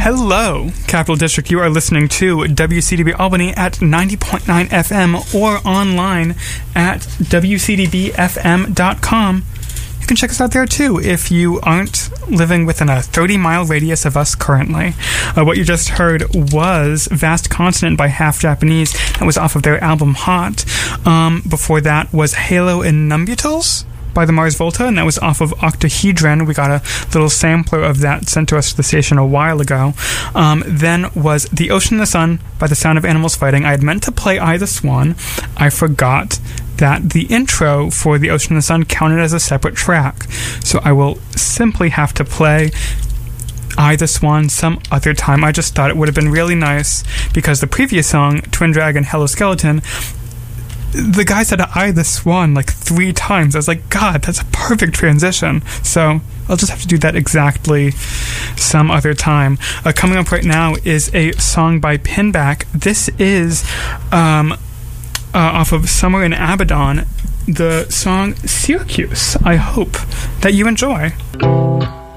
Hello, Capital District. You are listening to WCDB Albany at 90.9 FM or online at WCDBFM.com. You can check us out there too if you aren't living within a 30-mile radius of us currently. What you just heard was Vast Continent by Half Japanese. That was off of their album Hot. Before that was Halo and Numbutils by the Mars Volta, and that was off of Octahedron. We got a little sampler of that sent to us to the station a while ago. Then was The Ocean and the Sun by The Sound of Animals Fighting. I had meant to play I the Swan. I forgot that the intro for The Ocean and the Sun counted as a separate track. So I will simply have to play I the Swan some other time. I just thought it would have been really nice because the previous song, Twin Dragon Hello Skeleton, the guy said I the Swan like 3 times. I was like, God, that's a perfect transition. So I'll just have to do that exactly some other time. Coming up right now is a song by Pinback. This is off of Summer in Abaddon, the song Syracuse. I hope that you enjoy.